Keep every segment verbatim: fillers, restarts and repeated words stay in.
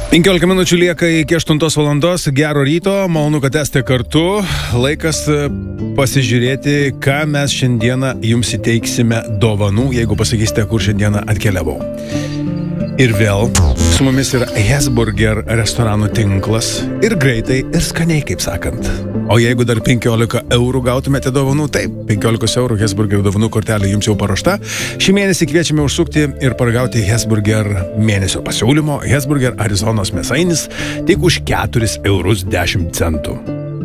penkiolika minučių lieka iki aštuntos valandos. Gero ryto, malonu, kad esate kartu. Laikas pasižiūrėti, ką mes šiandieną jums įteiksime dovanų, jeigu pasakysite, kur šiandieną atkeliavau. Ir vėl su mumis yra Hesburger restoranų tinklas. Ir greitai, ir skaniai, kaip sakant. O jeigu dar penkiolika eurų gautumėte dovanų, taip, penkiolika eurų Hesburger dovanų kortelė jums jau paruošta. Šį mėnesį kviečiame užsukti ir paragauti Hesburger mėnesio pasiūlymo. Hesburger Arizonos mėsainis tik už keturis eurus dešimt centų.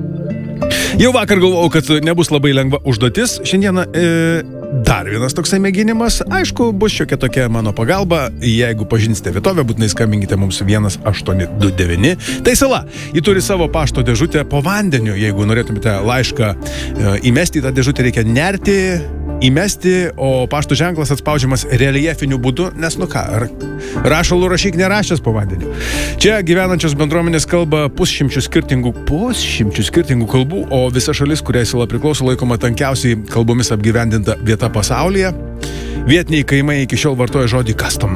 Jau vakar galvojau, kad nebus labai lengva užduotis. Šiandieną e, dar vienas toksai mėginimas. Aišku, bus šiokia tokia mano pagalba. Jeigu pažinsite vietovę, būtinai skambinkite mums vienas aštuoni du devyni. Tai sala. Ji turi savo pašto dėžutę po vandeniu. Jeigu norėtumėte laišką e, įmesti į tą dėžutę, reikia nerti, įmesti, o pašto ženklas atspaudžiamas reliefiniu būdu, nes nu ką, rašalų rašyk nerašęs po vandeniu. Čia gyvenančios bendruomenės kalba pusšimčių skirtingų, pusšimčių skirtingų kalbų, o visa šalis, kuriai sala priklauso, laikoma tankiausiai kalbomis apgyvendinta vieta pasaulyje. Vietiniai kaimai iki šiol vartoja žodį custom.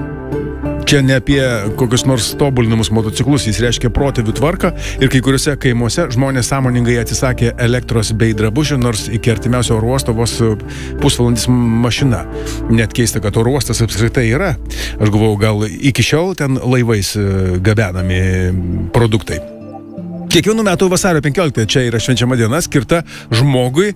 Čia ne apie kokius nors tobulinamus motociklus, jis reiškia protėvių tvarką, ir kai kuriuose kaimuose žmonės sąmoningai atsisakė elektros bei drabužių, nors iki artimiausio oro uosto vos pusvalandis mašina. Net keista, kad oro uostas apskritai yra. Aš galvojau, gal iki šiol ten laivais gabenami produktai. Kiekvienų metų vasario penkioliktąją čia yra švenčiama diena skirta žmogui,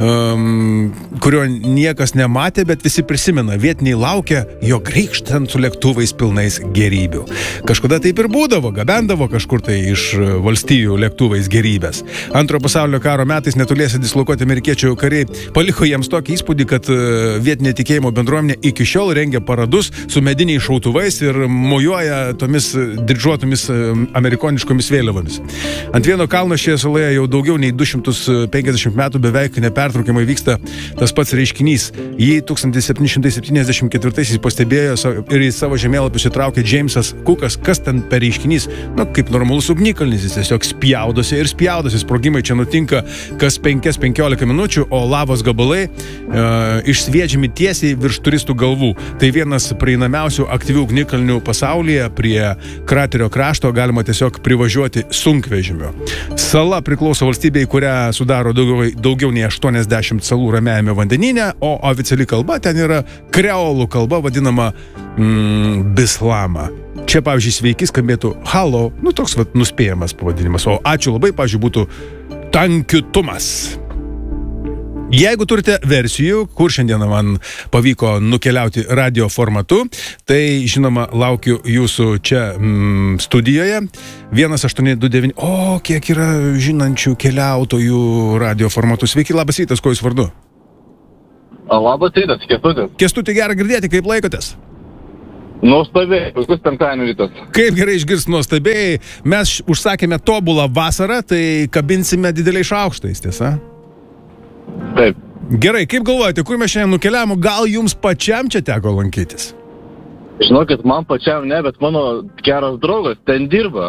um, kurio niekas nematė, bet visi prisimena. Vietiniai laukia jo grįžtant su lėktuvais pilnais gerybių. Kažkada taip ir būdavo, gabendavo kažkur tai iš valstijų lėktuvais gerybės. Antrojo pasaulinio karo metais netoliese dislokuoti amerikiečių kariai paliko jiems tokį įspūdį, kad vietinė tikėjimo bendruomenė iki šiol rengia paradus su mediniais šautuvais ir mojuoja tomis didžuotomis amerikoniškomis vėliavomis. Ant vieno kalno šioje saloje jau daugiau nei du šimtus penkiasdešimt metų beveik nepertraukiamai vyksta tas pats reiškinys. Jį tūkstantis septyni šimtai septyniasdešimt ketvirtaisiais pastebėjo ir į savo žemėlapius įtraukė Džeimsas Kukas. Kas ten per reiškinys? Na, kaip normalus ugnikalnis, jis tiesiog spjaudosi ir spjaudosi. Sprogimai čia nutinka kas penkias penkiolika minučių, o lavos gabalai e, išsviedžiami tiesiai virš turistų galvų. Tai vienas prieinamiausių aktyvių ugnikalnių pasaulyje. Prie kraterio krašto galima tiesiog privažiuoti sunkvežimį. Sala priklauso valstybei, kurią sudaro daugiau, daugiau nei aštuoniasdešimt salų Ramiajame vandenyne, o oficiali kalba ten yra kreolų kalba, vadinama mm, bislama. Čia, pavyzdžiui, sveiki skambėtų halo, nu toks vat nuspėjamas pavadinimas, o ačiū labai, pavyzdžiui, būtų tankiutumas. Jeigu turite versijų, kur šiandieną man pavyko nukeliauti radio formatu, tai, žinoma, laukiu jūsų čia mm, studijoje. vienas aštuoni du devyni. O, kiek yra žinančių keliautojų radio formatu. Sveiki, labas rytas, kuo jūs vardu? Labas rytas, Kęstutis. Kęstuti, gera girdėti, kaip laikotės? Nuostabiai, puikus penktadienio rytas. Kaip gerai išgirsti nuostabiai. Mes užsakėme tobulą vasarą, tai kabinsime dideliais šaukštais, tiesa? Taip. Gerai, kaip galvojate, kur mes šiandien nukeliavome? Gal jums pačiam čia teko lankytis? Žinokit, man pačiam ne, bet mano geras draugas ten dirba.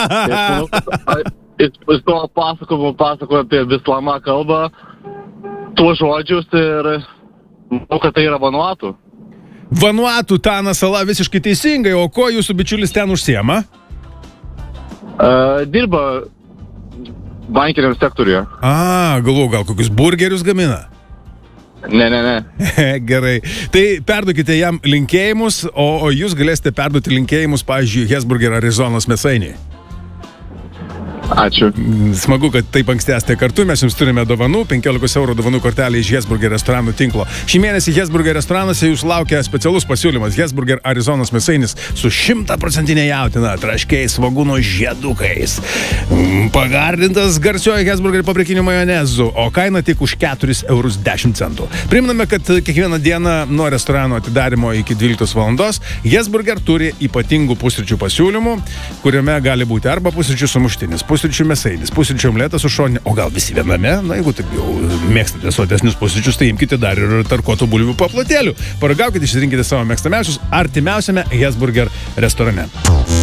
Jis to pasakojimu pasakoja apie bislamą kalbą, tuos žodžius ir manau, kad tai yra Vanuatu. Vanuatu, Tana sala, visiškai teisingai, o ko jūsų bičiulis ten užsiema? Uh, dirba bankiniam sektoriuje. A, galvoju, gal kokius burgerius gamina? Ne, ne, ne. Gerai. Tai perduokite jam linkėjimus, o, o jūs galėsite perduoti linkėjimus, pavyzdžiui, Hesburger Arizonos mėsainį. Ačiū. Smagu, kad taip anksti esate kartu. Mes jums turime dovanų, penkiolika eurų dovanų kortelė iš Hesburger restoranų tinklo. Šį mėnesį Hesburger restoranuose jūs laukia specialus pasiūlymas. Hesburger Arizonos mėsainis su šimtaprocentinė jautina, traškiais, svogūno žiedukais, pagardintas garsiojo Hesburger paprikiniu majonezu, o kaina tik už keturis eurus dešimt centų. Priminame, kad kiekvieną dieną nuo restorano atidarimo iki dvyliktos valandos Hesburger turi ypatingų pusryčių pasiūlymų, kuriame gali būti arba pusryčių sumuštinis, pusryčių mėsainis, pusryčių omletas su šoninė, o gal visi viename, na jeigu taip jau mėgstate sotesnius pusryčius, tai imkite dar ir tarkuotų bulvių paplotėlių. Paragaukite, išsirinkite savo mėgstamiausius artimiausiame Hesburger restorane.